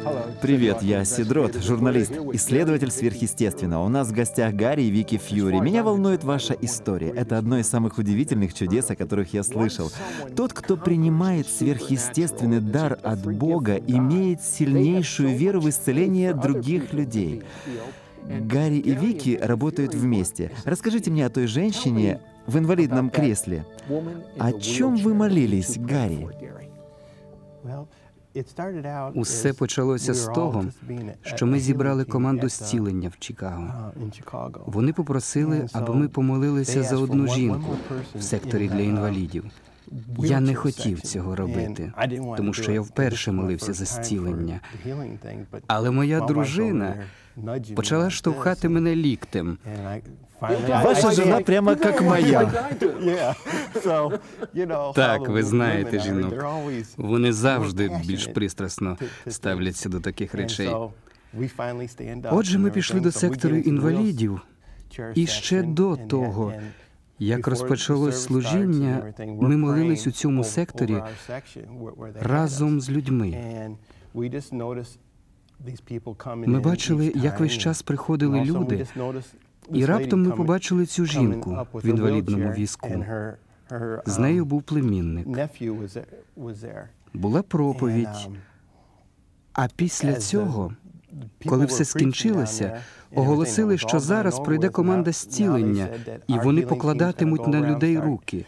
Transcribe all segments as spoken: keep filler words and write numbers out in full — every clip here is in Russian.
Привет, я Сидрот, журналист, исследователь сверхъестественного. У нас в гостях Гарри и Вики Фьюри. Меня волнует ваша история. Это одно из самых удивительных чудес, о которых я слышал. Тот, кто принимает сверхъестественный дар от Бога, имеет сильнейшую веру в исцеление других людей. Гарри и Вики работают вместе. Расскажите мне о той женщине в инвалидном кресле. О чем вы молились, Гарри? Усе почалося з того, що ми зібрали команду зцілення в Чикаго. Вони попросили, аби ми помолилися за одну жінку в секторі для інвалідів. Я не хотів цього робити, тому що я вперше молився за зцілення. Але моя дружина почала штовхати мене ліктем. Ваша жена прямо як моя. Так, ви знаєте жінок. Вони завжди більш пристрасно ставляться до таких речей. Отже, ми пішли до сектору інвалідів, і ще до того, як розпочалось служіння, ми молились у цьому секторі разом з людьми. Ми бачили, як весь час приходили люди, і раптом ми побачили цю жінку в інвалідному візку. З нею був племінник. Була проповідь. А після цього, коли все скінчилося, оголосили, що зараз пройде команда зцілення, і вони покладатимуть на людей руки.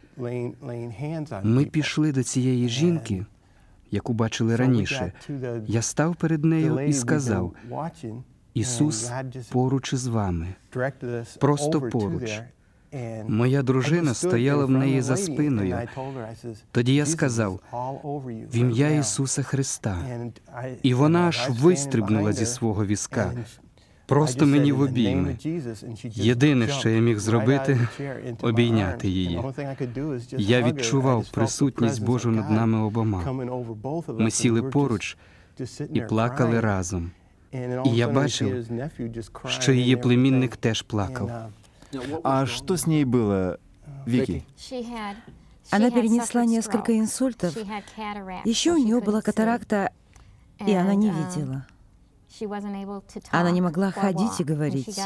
Ми пішли до цієї жінки, яку бачили раніше. Я став перед нею і сказав: «Ісус поруч із вами, просто поруч». Моя дружина стояла в неї за спиною. Тоді я сказав: «В ім'я Ісуса Христа». І вона аж вистрибнула зі свого візка, просто мені в обійми. Єдине, що я міг зробити – обійняти її. Я відчував присутність Божу над нами обома. Ми сіли поруч і плакали разом. І я бачив, що її племінник теж плакав. А что с ней было, Вики? Она перенесла несколько инсультов. Еще у нее была катаракта, и она не видела. Она не могла ходить и говорить.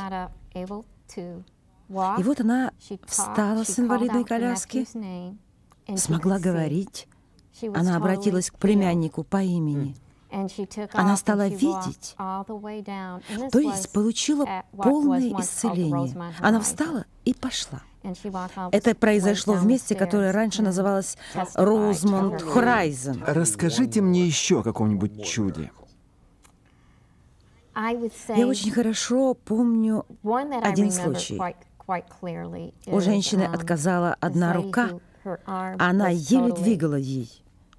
И вот она встала с инвалидной коляски, смогла говорить. Она обратилась к племяннику по имени. Она стала видеть, то есть получила полное исцеление. Она встала и пошла. Это произошло в месте, которое раньше называлось Роузмонд Хорайзен. Расскажите мне еще о каком-нибудь чуде. Я очень хорошо помню один случай. У женщины отказала одна рука, она еле двигала ей.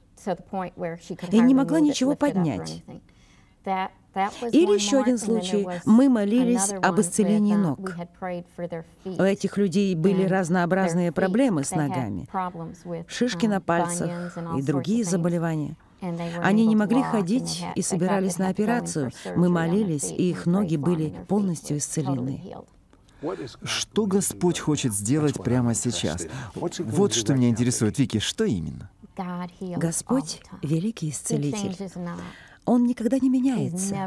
И не могла ничего поднять. Или еще один случай. Мы молились об исцелении ног. У этих людей были разнообразные проблемы с ногами. Шишки на пальцах и другие заболевания. Они не могли ходить и собирались на операцию. Мы молились, и их ноги были полностью исцелены. Что Господь хочет сделать прямо сейчас? Вот что меня интересует, Вики, что именно? Господь — великий исцелитель. Он никогда не меняется.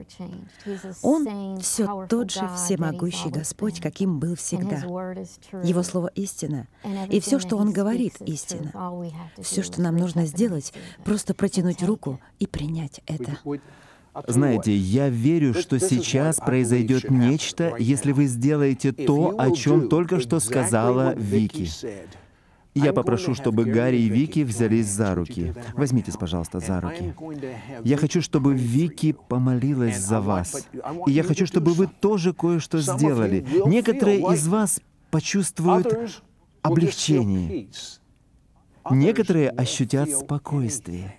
Он все тот же всемогущий Господь, каким был всегда. Его слово — истина. И все, что Он говорит, — истина. Все, что нам нужно сделать, просто протянуть руку и принять это. Знаете, я верю, что сейчас произойдет нечто, если вы сделаете то, о чем только что сказала Вики. Я попрошу, чтобы Гарри и Вики взялись за руки. Возьмитесь, пожалуйста, за руки. Я хочу, чтобы Вики помолилась за вас. И я хочу, чтобы вы тоже кое-что сделали. Некоторые из вас почувствуют облегчение. Некоторые ощутят спокойствие.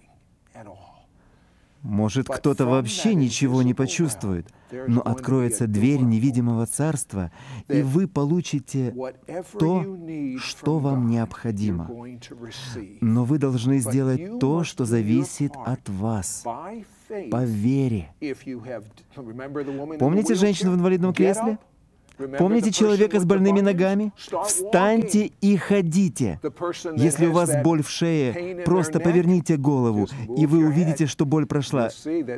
Может, кто-то вообще ничего не почувствует, но откроется дверь невидимого царства, и вы получите то, что вам необходимо. Но вы должны сделать то, что зависит от вас, по вере. Помните женщину в инвалидном кресле? Помните человека с больными ногами? Встаньте и ходите. Если у вас боль в шее, просто поверните голову, и вы увидите, что боль прошла.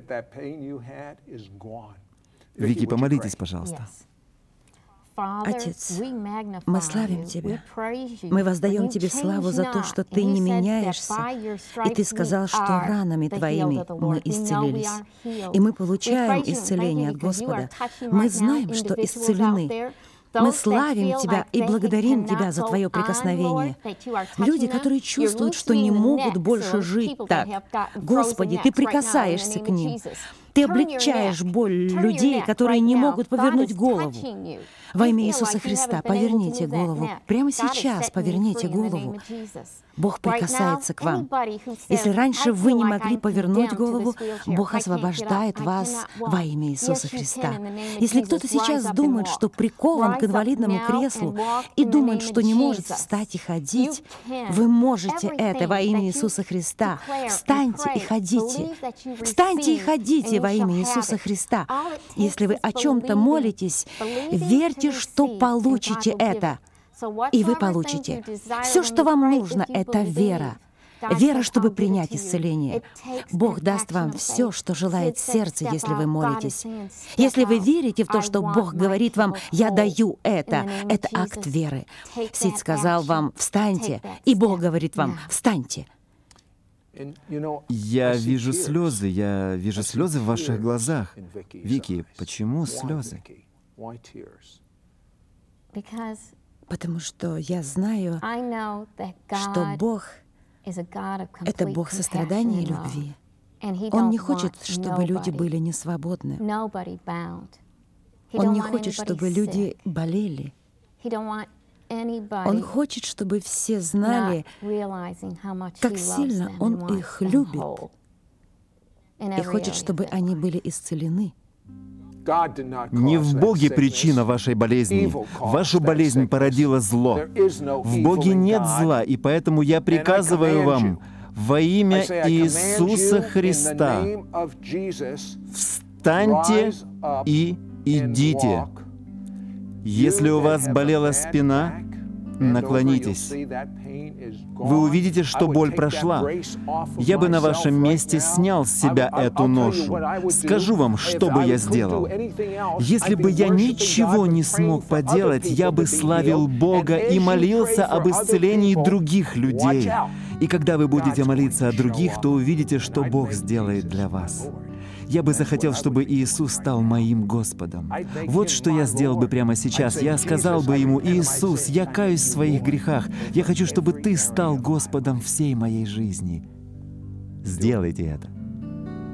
Вики, помолитесь, пожалуйста. Отец, мы славим Тебя. Мы воздаем Тебе славу за то, что Ты не меняешься. И Ты сказал, что ранами Твоими мы исцелились. И мы получаем исцеление от Господа. Мы знаем, что исцелены. Мы славим Тебя и благодарим Тебя за Твое прикосновение. Люди, которые чувствуют, что не могут больше жить так. Господи, Ты прикасаешься к ним. Ты облегчаешь боль людей, которые не могут повернуть голову. Во имя Иисуса Христа поверните голову. Прямо сейчас поверните голову. Бог прикасается к вам. Если раньше вы не могли повернуть голову, Бог освобождает вас во имя Иисуса Христа. Если кто-то сейчас думает, что прикован к инвалидному креслу и думает, что не может встать и ходить, вы можете это во имя Иисуса Христа. Встаньте и ходите. Встаньте и ходите во имя Иисуса Христа. Если вы о чем-то молитесь, верьте, что получите это. И вы получите. Все, что вам нужно, это вера. Вера, чтобы принять исцеление. Бог даст вам все, что желает сердце, если вы молитесь. Если вы верите в то, что Бог говорит вам, «Я даю это», это акт веры. Сид сказал вам, «Встаньте», и Бог говорит вам, «Встаньте». Я вижу слезы, я вижу слезы в ваших глазах. Вики, почему слезы? Потому что я знаю, что Бог — это Бог сострадания и любви. Он не хочет, чтобы люди были несвободны. Он не хочет, чтобы люди болели. Он хочет, чтобы все знали, как сильно Он их любит, и хочет, чтобы они были исцелены. Не в Боге причина вашей болезни. Вашу болезнь породило зло. В Боге нет зла, и поэтому я приказываю вам во имя Иисуса Христа, встаньте и идите. Если у вас болела спина, наклонитесь. Вы увидите, что боль прошла. Я бы на вашем месте снял с себя эту ношу. Скажу вам, что бы я сделал. Если бы я ничего не смог поделать, я бы славил Бога и молился об исцелении других людей. И когда вы будете молиться о других, то увидите, что Бог сделает для вас. Я бы захотел, чтобы Иисус стал моим Господом. Вот что я сделал бы прямо сейчас. Я сказал бы Ему: «Иисус, я каюсь в своих грехах. Я хочу, чтобы Ты стал Господом всей моей жизни». Сделайте это.